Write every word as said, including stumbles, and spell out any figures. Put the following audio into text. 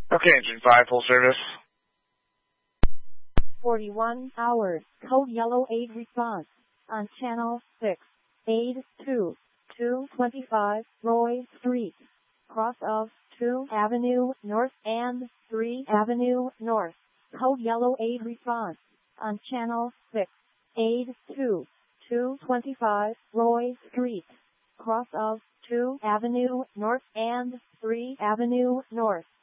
Okay, engine five, full service. forty-one hours, code yellow eight response, on channel six, eight two, two twenty-five, Roy Street, cross of two Avenue North and three Avenue North, code yellow eight response, on channel six, eight two, two twenty-five, Roy Street, cross of two Avenue North and three Avenue North.